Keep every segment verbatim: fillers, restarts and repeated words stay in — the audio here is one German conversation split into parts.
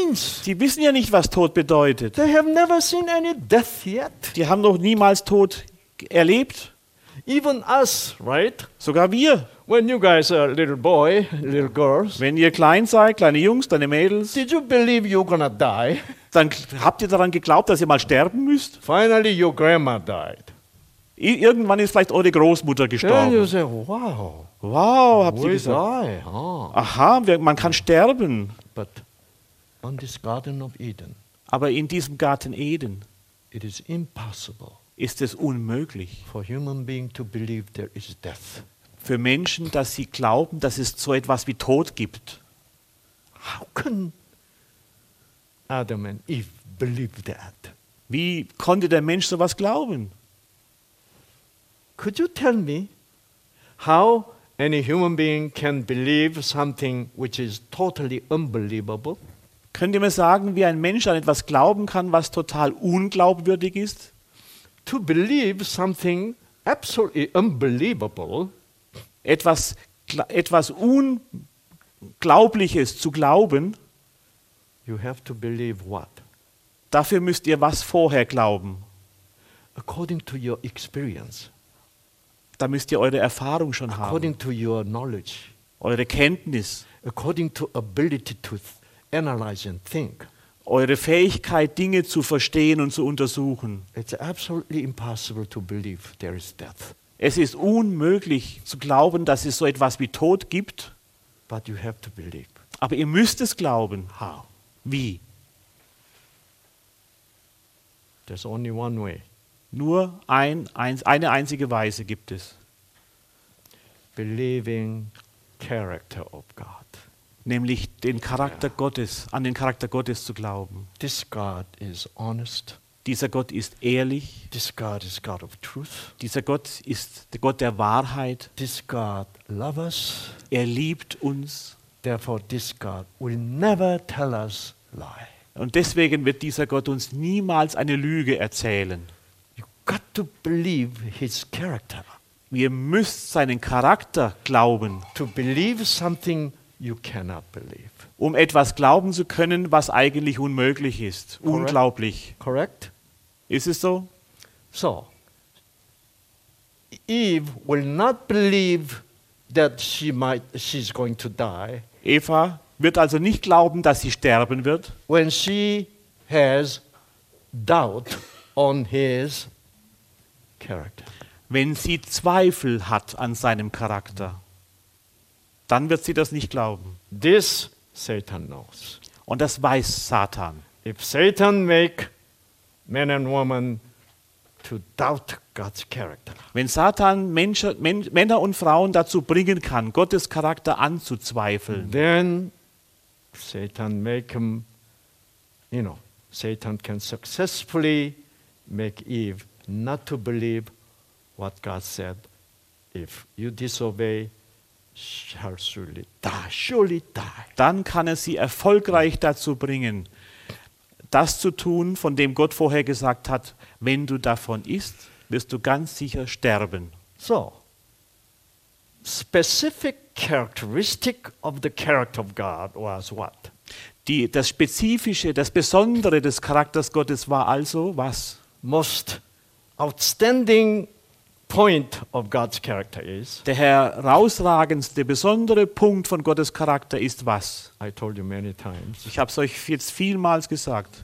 means. Die wissen ja nicht, was Tod bedeutet. They have never seen any death yet. Die haben noch niemals Tod erlebt. Even us, right? Sogar wir. When you guys are little boy, little girls, Wenn ihr klein seid, kleine Jungs, kleine Mädels, did you believe you're gonna die? dann habt ihr daran geglaubt, dass ihr mal sterben müsst. Finally, your grandma died. I- Irgendwann ist vielleicht eure Großmutter Then you gestorben. say, wow, Wow, habt ihr we gesagt. die. Huh? Aha, wir- man kann sterben. But on this Garden of Eden, Aber in diesem Garten Eden it is impossible ist es unmöglich for human being to believe there is death. für Menschen, dass sie glauben, dass es so etwas wie Tod gibt. How can Adam and Eve believe that? Wie konnte der Mensch sowas glauben? Could you tell me how any human being can believe something which is totally unbelievable? Könnt ihr mir sagen, wie ein Mensch an etwas glauben kann, was total unglaubwürdig ist? To believe something absolutely unbelievable, Etwas, gla- etwas Unglaubliches zu glauben, you have to believe what? dafür müsst ihr was vorher glauben. According to your experience, Da müsst ihr eure Erfahrung schon haben, according to your knowledge, eure Kenntnis, according to ability to th- analyze and think. eure Fähigkeit, Dinge zu verstehen und zu untersuchen. It's absolutely impossible to believe there is death. Es ist unmöglich zu glauben, dass es so etwas wie Tod gibt, But you have to believe. aber ihr müsst es glauben. How? Wie? There's only one way. Nur ein, eins, eine einzige Weise gibt es, Believing character of God. nämlich den Charakter Gottes, an den Charakter Gottes zu glauben. This God is honest. Dieser Gott ist ehrlich, This God is God of truth. dieser Gott ist der Gott der Wahrheit, This God loves us. er liebt uns Therefore, this God will never tell us lie. und deswegen wird dieser Gott uns niemals eine Lüge erzählen. You got to believe His character. Ihr müsst seinen Charakter glauben, To believe something you cannot believe. um etwas glauben zu können, was eigentlich unmöglich ist. Correct. Unglaublich. Correct? Ist es so? So, Eve will not believe that she might, she's going to die Eva wird also nicht glauben, dass sie sterben wird, when she has doubt on his character. wenn sie Zweifel hat an seinem Charakter. Dann wird sie das nicht glauben. This Satan knows. Und das weiß Satan. If Satan make men and women to doubt God's character, Wenn Satan Menschen, Men, Männer und Frauen dazu bringen kann, Gottes Charakter anzuzweifeln, then Satan make him, you know, Satan can successfully make Eve not to believe what God said. If you disobey, shall surely die, surely die. dann kann er sie erfolgreich dazu bringen, das zu tun, von dem Gott vorher gesagt hat, wenn du davon isst, wirst du ganz sicher sterben. So, specific characteristic of the character of God was what? Die, das Spezifische, das Besondere des Charakters Gottes war also was? Most outstanding point of God's character is, Der herausragendste, besondere Punkt von Gottes Charakter ist was? I told you many times, Ich habe es euch jetzt vielmals gesagt.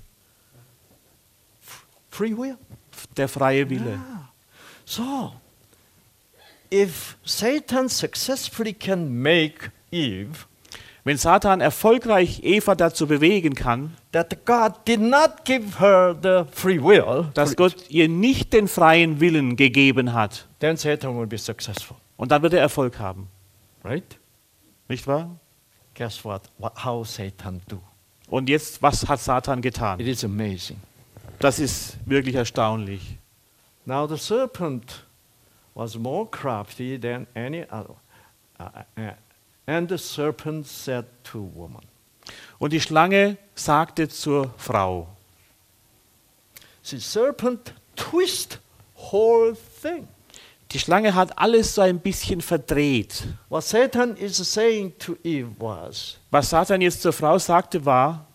free will. Der freie Wille. So, if Satan successfully can make Eve, Wenn Satan erfolgreich Eva dazu bewegen kann, that God did not give her the free will, dass Gott ihr nicht den freien Willen gegeben hat, then Satan will be successful, und dann wird er Erfolg haben. right? Nicht wahr? Guess what? what how Satan do? Und jetzt, was hat Satan getan? It is amazing. Das ist wirklich erstaunlich. Now the serpent was more crafty than any other. Uh, uh, and the serpent said to woman. Und die Schlange sagte zur Frau. See, serpent twist whole thing. Die Schlange hat alles so ein bisschen verdreht. What Satan is saying to Eve was, Was Satan jetzt zur Frau sagte war,